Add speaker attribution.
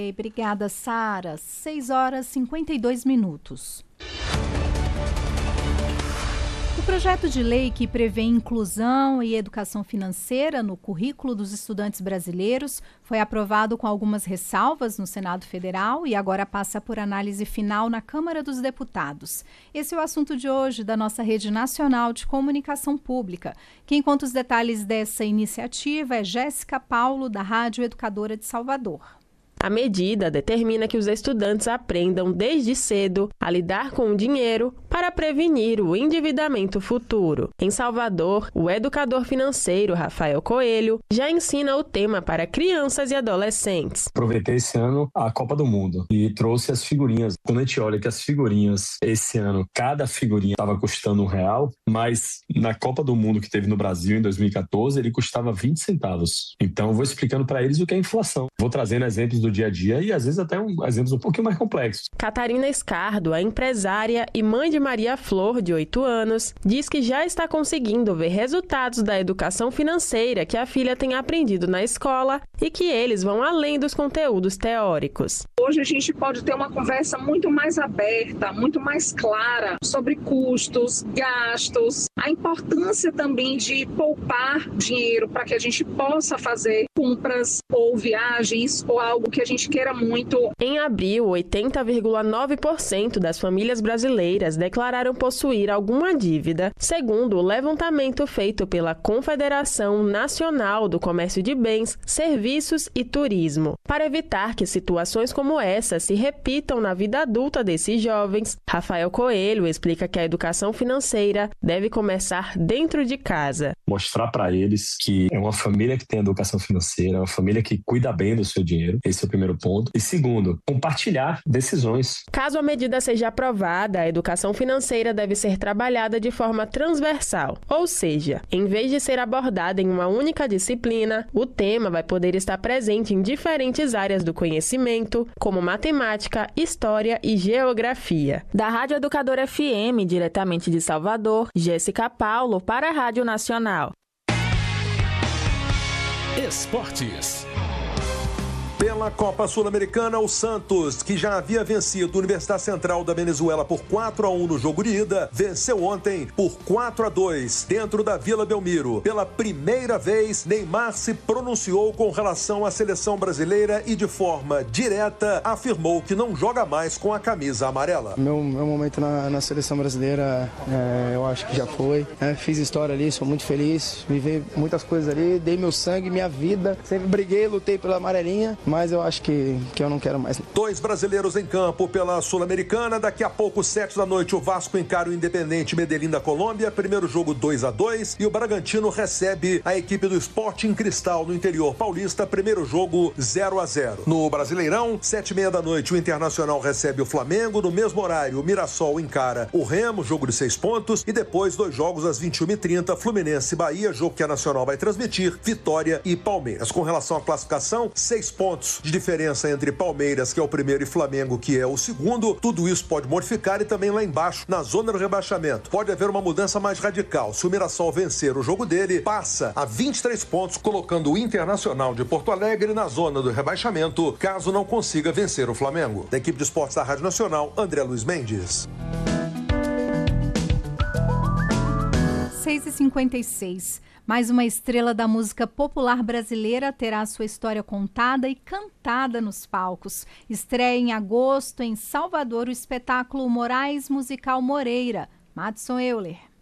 Speaker 1: Ok, obrigada, Sara. 6h52. O projeto de lei que prevê inclusão e educação financeira no currículo dos estudantes brasileiros foi aprovado com algumas ressalvas no Senado Federal e agora passa por análise final na Câmara dos Deputados. Esse é o assunto de hoje da nossa Rede Nacional de Comunicação Pública. Quem conta os detalhes dessa iniciativa é Jéssica Paulo, da Rádio Educadora de Salvador.
Speaker 2: A medida determina que os estudantes aprendam desde cedo a lidar com o dinheiro para prevenir o endividamento futuro. Em Salvador, o educador financeiro Rafael Coelho já ensina o tema para crianças e adolescentes.
Speaker 3: Aproveitei esse ano a Copa do Mundo e trouxe as figurinhas. Quando a gente olha que as figurinhas, esse ano, cada figurinha estava custando R$1, mas na Copa do Mundo que teve no Brasil em 2014, ele custava 20 centavos. Então, eu vou explicando para eles o que é inflação. Vou trazendo exemplos do dia a dia e às vezes até exemplos um pouquinho mais complexos.
Speaker 2: Catarina Escardo, a empresária e mãe de Maria Flor, de 8 anos, diz que já está conseguindo ver resultados da educação financeira que a filha tem aprendido na escola e que eles vão além dos conteúdos teóricos.
Speaker 4: Hoje a gente pode ter uma conversa muito mais aberta, muito mais clara sobre custos, gastos, a importância também de poupar dinheiro para que a gente possa fazer compras ou viagens ou algo que a gente queira muito.
Speaker 2: Em abril, 80,9% das famílias brasileiras declararam possuir alguma dívida, segundo o levantamento feito pela Confederação Nacional do Comércio de Bens, Serviços e Turismo. Para evitar que situações como essa se repitam na vida adulta desses jovens, Rafael Coelho explica que a educação financeira deve começar dentro de casa.
Speaker 3: Mostrar para eles que é uma família que tem educação financeira, uma família que cuida bem do seu dinheiro. Esse é o primeiro ponto. E segundo, compartilhar decisões.
Speaker 2: Caso a medida seja aprovada, a educação financeira deve ser trabalhada de forma transversal. Ou seja, em vez de ser abordada em uma única disciplina, o tema vai poder estar presente em diferentes áreas do conhecimento, como matemática, história e geografia. Da Rádio Educadora FM, diretamente de Salvador, Jéssica Paulo, para a Rádio Nacional.
Speaker 5: Esportes. Pela Copa Sul-Americana, o Santos, que já havia vencido a Universidade Central da Venezuela por 4-1 no jogo de ida, venceu ontem por 4-2 dentro da Vila Belmiro. Pela primeira vez, Neymar se pronunciou com relação à seleção brasileira e de forma direta afirmou que não joga mais com a camisa amarela.
Speaker 6: Meu momento na seleção brasileira, eu acho que já foi. Fiz história ali, sou muito feliz, vivi muitas coisas ali, dei meu sangue, minha vida, sempre briguei, lutei pela amarelinha, mas eu acho que eu não quero mais.
Speaker 5: 2 brasileiros em campo pela Sul-Americana. Daqui a pouco, 7 da noite, o Vasco encara o Independente Medellín da Colômbia. Primeiro jogo 2-2. E o Bragantino recebe a equipe do Sporting Cristal no interior paulista. Primeiro jogo 0-0. No Brasileirão, 7h30 da noite, o Internacional recebe o Flamengo. No mesmo horário, o Mirassol encara o Remo, jogo de 6 pontos. E depois, 2 jogos às 21h30, Fluminense e Bahia, jogo que a Nacional vai transmitir, Vitória e Palmeiras. Com relação à classificação, 6 pontos de diferença entre Palmeiras, que é o primeiro, e Flamengo, que é o segundo. Tudo isso pode modificar e também lá embaixo, na zona do rebaixamento, pode haver uma mudança mais radical. Se o Mirassol vencer o jogo dele, passa a 23 pontos, colocando o Internacional de Porto Alegre na zona do rebaixamento, caso não consiga vencer o Flamengo. Da equipe de esportes da Rádio Nacional, André Luiz Mendes.
Speaker 1: 6h56. Mais uma estrela da música popular brasileira terá sua história contada e cantada nos palcos. Estreia em agosto em Salvador o espetáculo Moraes Musical Moreira. Madison Euler.